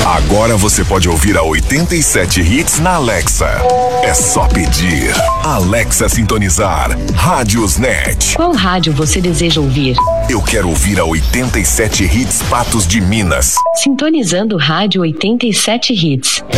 Agora você pode ouvir a 87 Hits na Alexa. É só pedir. Alexa sintonizar. Rádiosnet. Qual rádio você deseja ouvir? Eu quero ouvir a 87 Hits Patos de Minas. Sintonizando Rádio 87 Hits.